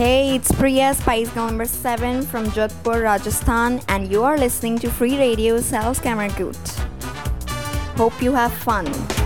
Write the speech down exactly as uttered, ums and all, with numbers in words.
Hey, it's Priya, Spice Girl number seven from Jodhpur, Rajasthan, and you are listening to Free Radio Self Camera Hope you have fun.